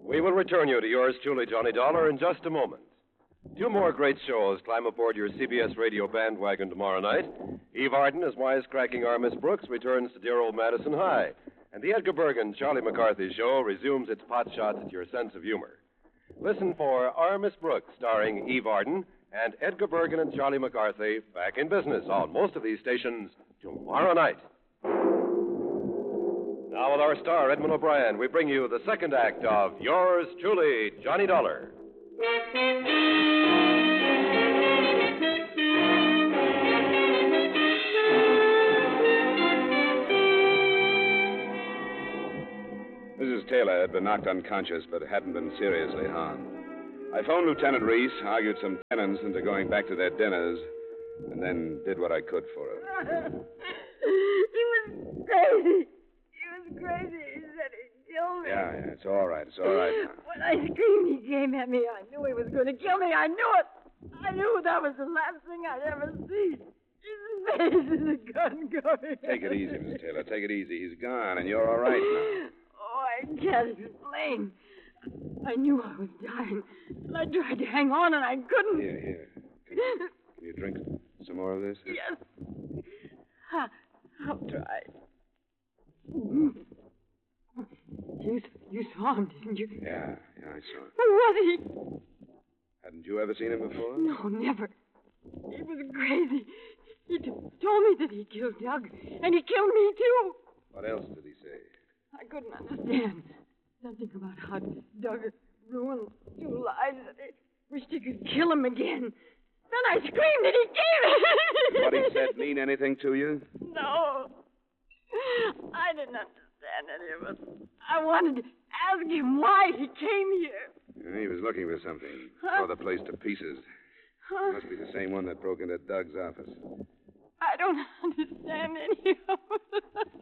We will return you to yours truly, Johnny Dollar, in just a moment. Two more great shows climb aboard your CBS radio bandwagon tomorrow night. Eve Arden, as wisecracking our Miss Brooks, returns to dear old Madison High. And the Edgar Bergen, Charlie McCarthy show resumes its pot shots at your sense of humor. Listen for Our Miss Brooks, starring Eve Arden, and Edgar Bergen and Charlie McCarthy back in business on most of these stations tomorrow night. Now with our star, Edmund O'Brien, we bring you the second act of Yours Truly, Johnny Dollar. Mrs. Taylor had been knocked unconscious, but hadn't been seriously harmed. I phoned Lieutenant Reese, argued some tenants into going back to their dinners, and then did what I could for her. He was crazy. He said he'd kill me. Yeah, it's all right. It's all right now. When I screamed, he came at me. I knew he was going to kill me. I knew it. I knew that was the last thing I'd ever see. His face and the gun going. Take it easy, Miss Taylor. Take it easy. He's gone, and you're all right now. Oh, I can't explain. I knew I was dying, and I tried to hang on, and I couldn't. Here. Can you drink some more of this? Yes. I'll try. You saw him, didn't you? Yeah, I saw him. Who was he? Hadn't you ever seen him before? No, never. He was crazy. He told me that he killed Doug, and he killed me, too. What else did he say? I couldn't understand. Something about how Doug had ruined 2 lives, and he wished he could kill him again. Then I screamed, and he gave it. What he said mean anything to you? No. I didn't understand any of it. I wanted to ask him why he came here. Yeah, he was looking for something. Tore the place to pieces. Must be the same one that broke into Doug's office. I don't understand any of it.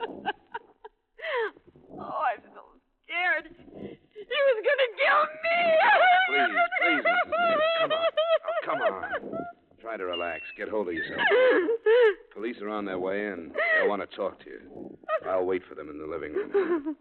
Oh, I'm so scared. He was going to kill me. Please, Mrs. Taylor. Come on. Try to relax. Get hold of yourself. Police are on their way, and they'll want to talk to you. I'll wait for them in the living room.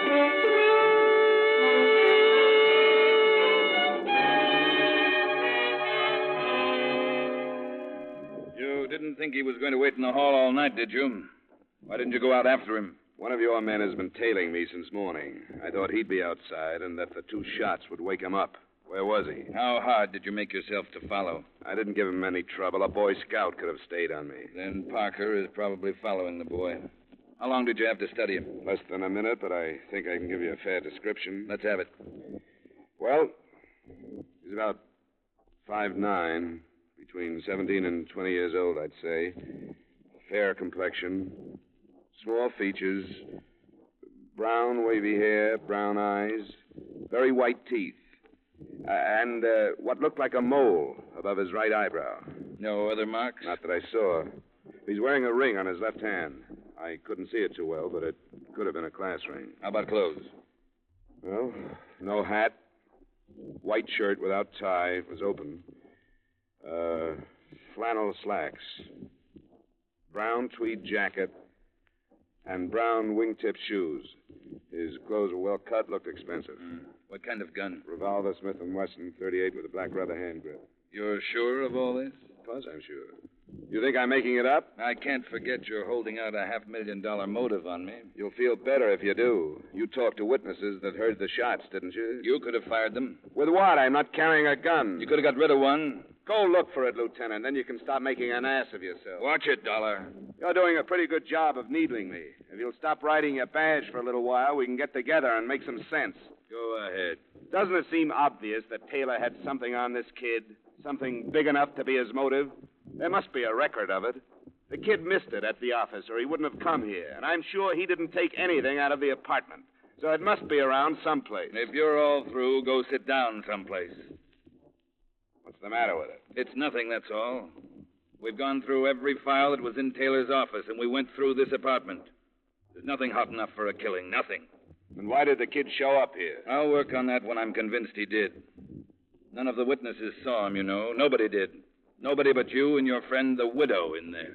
You didn't think he was going to wait in the hall all night, did you? Why didn't you go out after him? One of your men has been tailing me since morning. I thought he'd be outside and that the 2 shots would wake him up. Where was he? How hard did you make yourself to follow? I didn't give him any trouble. A Boy Scout could have stayed on me. Then Parker is probably following the boy. How long did you have to study him? Less than a minute, but I think I can give you a fair description. Let's have it. Well, he's about 5'9", between 17 and 20 years old, I'd say. Fair complexion, small features, brown wavy hair, brown eyes, very white teeth, and what looked like a mole above his right eyebrow. No other marks? Not that I saw. He's wearing a ring on his left hand. I couldn't see it too well, but it could have been a class ring. How about clothes? Well, no hat, white shirt without tie, it was open. Flannel slacks, brown tweed jacket, and brown wingtip shoes. His clothes were well cut, looked expensive. What kind of gun? Revolver, Smith & Wesson, .38 with a black rubber hand grip. You're sure of all this? Of course I'm sure. You think I'm making it up? I can't forget you're holding out a $500,000 motive on me. You'll feel better if you do. You talked to witnesses that heard the shots, didn't you? You could have fired them. With what? I'm not carrying a gun. You could have got rid of one. Go look for it, Lieutenant. Then you can stop making an ass of yourself. Watch it, Dollar. You're doing a pretty good job of needling me. If you'll stop riding your badge for a little while, we can get together and make some sense. Go ahead. Doesn't it seem obvious that Taylor had something on this kid? Something big enough to be his motive? There must be a record of it. The kid missed it at the office, or he wouldn't have come here. And I'm sure he didn't take anything out of the apartment. So it must be around someplace. If you're all through, go sit down someplace. What's the matter with it? It's nothing, that's all. We've gone through every file that was in Taylor's office, and we went through this apartment. There's nothing hot enough for a killing, nothing. Then why did the kid show up here? I'll work on that when I'm convinced he did. None of the witnesses saw him, you know. Nobody did. Nobody but you and your friend, the widow, in there.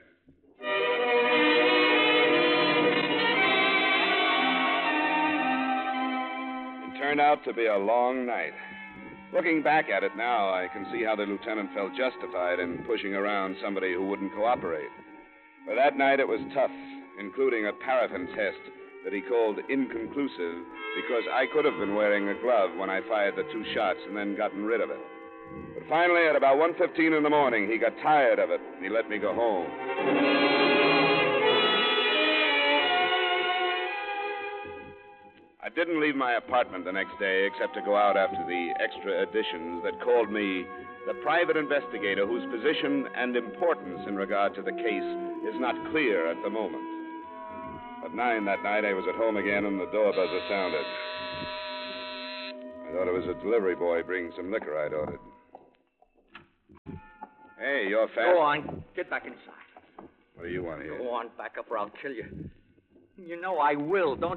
turned out to be a long night. Looking back at it now, I can see how the lieutenant felt justified in pushing around somebody who wouldn't cooperate. But that night it was tough, including a paraffin test that he called inconclusive because I could have been wearing a glove when I fired the 2 shots and then gotten rid of it. But finally, at about 1:15 in the morning, he got tired of it and he let me go home. I didn't leave my apartment the next day except to go out after the extra editions that called me the private investigator whose position and importance in regard to the case is not clear at the moment. At 9 that night, I was at home again and the door buzzer sounded. I thought it was a delivery boy bringing some liquor I'd ordered. Hey, you're fast. Go on. Get back inside. What do you want here? Go on, back up or I'll kill you. You know I will, don't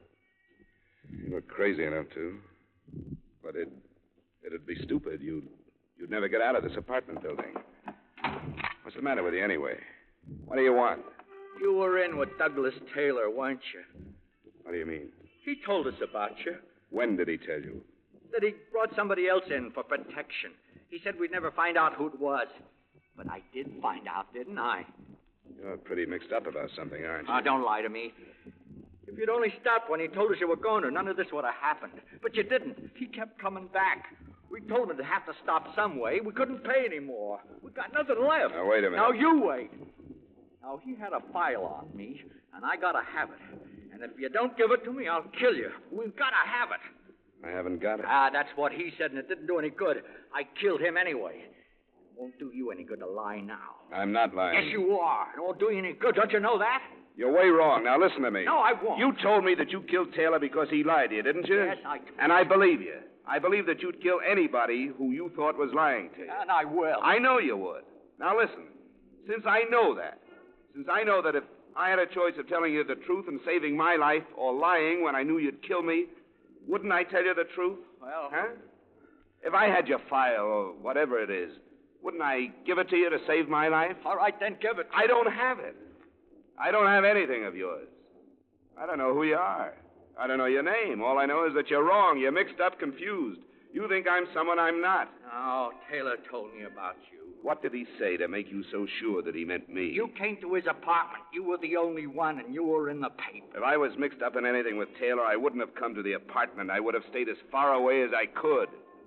you? You look crazy enough to. But it'd be stupid. You'd never get out of this apartment building. What's the matter with you anyway? What do you want? You were in with Douglas Taylor, weren't you? What do you mean? He told us about you. When did he tell you? That he brought somebody else in for protection. He said we'd never find out who it was. But I did find out, didn't I? You're pretty mixed up about something, aren't you? Oh, don't lie to me. If you'd only stopped when he told us you were going to, none of this would have happened. But you didn't. He kept coming back. We told him to have to stop some way. We couldn't pay anymore. We got nothing left. Now, wait a minute. Now, you wait. Now, he had a file on me, and I gotta have it. And if you don't give it to me, I'll kill you. We've gotta have it. I haven't got it. That's what he said, and it didn't do any good. I killed him anyway. It won't do you any good to lie now. I'm not lying. Yes, you are. It won't do you any good. Don't you know that? You're way wrong. Now, listen to me. No, I won't. You told me that you killed Taylor because he lied to you, didn't you? Yes, I did. And I believe you. I believe that you'd kill anybody who you thought was lying to you. And I will. I know you would. Now, listen. Since I know that if I had a choice of telling you the truth and saving my life or lying when I knew you'd kill me, wouldn't I tell you the truth? Well... Huh? If I had your file or whatever it is, wouldn't I give it to you to save my life? All right, then give it to I me. don't have it. I don't have anything of yours. I don't know who you are. I don't know your name. All I know is that you're wrong. You're mixed up, confused. You think I'm someone I'm not. Oh, Taylor told me about you. What did he say to make you so sure that he meant me? You came to his apartment. You were the only one, and you were in the paper. If I was mixed up in anything with Taylor, I wouldn't have come to the apartment. I would have stayed as far away as I could.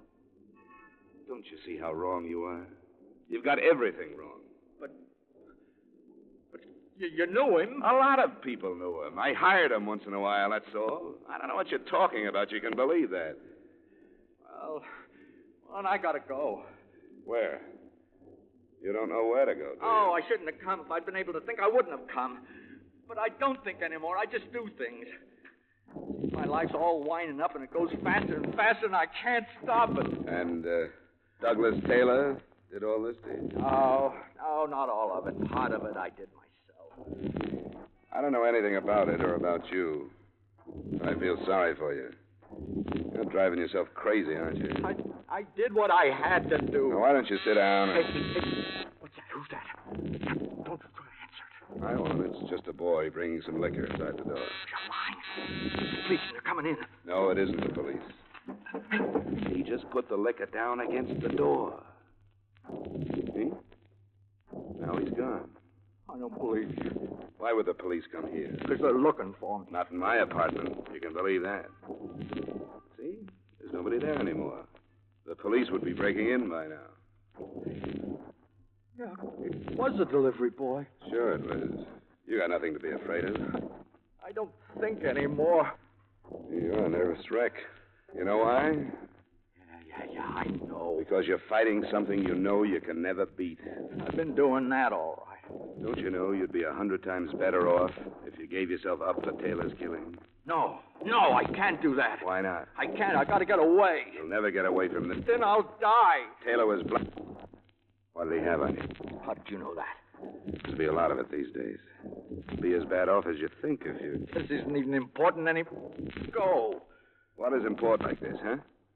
Don't you see how wrong you are? You've got everything wrong. But you knew him. A lot of people knew him. I hired him once in a while, that's all. I don't know what you're talking about. You can believe that. Well, and I gotta go. Where? You don't know where to go, do you? Oh, I shouldn't have come. If I'd been able to think, I wouldn't have come. But I don't think anymore. I just do things. My life's all winding up, and it goes faster and faster, and I can't stop it. And, Douglas Taylor did all this to you? No, not all of it. Part of it I did myself. I don't know anything about it or about you. I feel sorry for you. You're driving yourself crazy, aren't you? I did what I had to do. Now, why don't you sit down and... Hey, what's that? Who's that? Don't answer it. I won't. It's just a boy bringing some liquor inside the door. You're lying. The police, they're coming in. No, it isn't the police. He just put the liquor down against the door. See? Now he's gone. I don't believe you. Why would the police come here? Because they're looking for me. Not in my apartment. You can believe that. See? There's nobody there anymore. The police would be breaking in by now. Yeah, it was a delivery boy. Sure it was. You got nothing to be afraid of. I don't think anymore. You're a nervous wreck. You know why? Yeah, I know. Because you're fighting something you know you can never beat. I've been doing that all right. Don't you know you'd be 100 times better off if you gave yourself up for Taylor's killing? No, I can't do that. Why not? I can't. I gotta get away. You'll never get away from this. Then I'll die. Taylor was black. What did he have on you? How did you know that? There'll be a lot of it these days. You'll be as bad off as you think if you... This isn't even important anymore. Go. What is important like this, huh?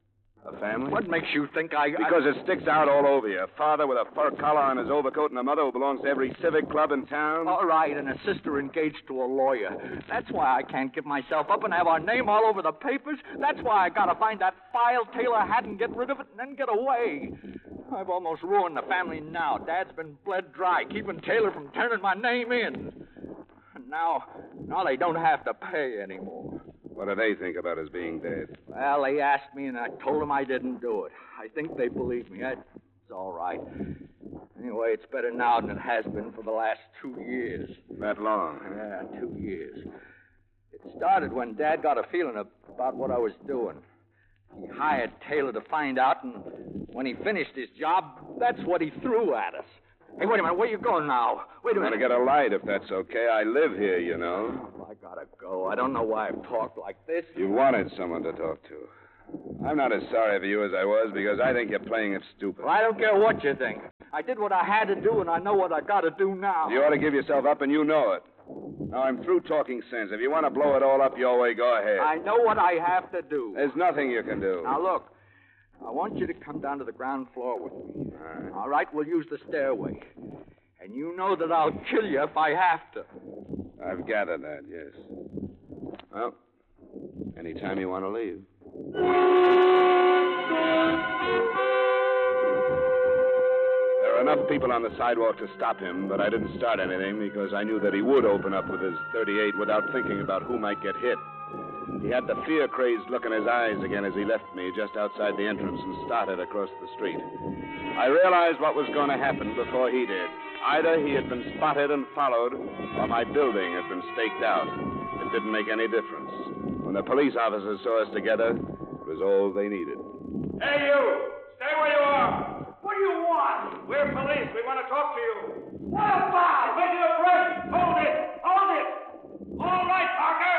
A family? What makes you think I... Because it sticks out all over you. A father with a fur collar on his overcoat and a mother who belongs to every civic club in town. All right, and a sister engaged to a lawyer. That's why I can't give myself up and have our name all over the papers. That's why I gotta find that file Taylor had and get rid of it and then get away. I've almost ruined the family now. Dad's been bled dry, keeping Taylor from turning my name in. And now they don't have to pay anymore. What do they think about us being dead? Well, they asked me, and I told them I didn't do it. I think they believe me. It's all right. Anyway, it's better now than it has been for the last 2 years. That long? Yeah, 2 years. It started when Dad got a feeling about what I was doing. He hired Taylor to find out, and when he finished his job, that's what he threw at us. Hey, wait a minute. Where you going now? Wait a minute. I'm going to get a light, if that's okay. I live here, you know. Oh, I gotta go. I don't know why I've talked like this. You wanted someone to talk to. I'm not as sorry for you as I was because I think you're playing it stupid. Well, I don't care what you think. I did what I had to do, and I know what I gotta do now. You ought to give yourself up, and you know it. Now, I'm through talking sense. If you want to blow it all up your way, go ahead. I know what I have to do. There's nothing you can do. Now, look. I want you to come down to the ground floor with me. All right, we'll use the stairway. And you know that I'll kill you if I have to. I've gathered that, yes. Well, anytime you want to leave. There are enough people on the sidewalk to stop him, but I didn't start anything because I knew that he would open up with his .38 without thinking about who might get hit. He had the fear-crazed look in his eyes again as he left me just outside the entrance and started across the street. I realized what was going to happen before he did. Either he had been spotted and followed, or my building had been staked out. It didn't make any difference. When the police officers saw us together, it was all they needed. Hey, you! Stay where you are! What do you want? We're police. We want to talk to you. What about? Make it a break! Hold it! Hold it! All right, Parker!